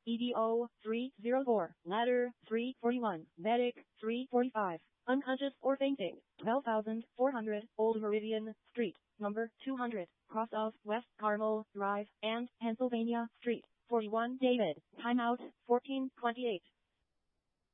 EDO 304, ladder 341, medic 345, unconscious or fainting, 12,400, Old Meridian Street, number 200, cross of West Carmel Drive and Pennsylvania Street, 41 David, timeout 1428.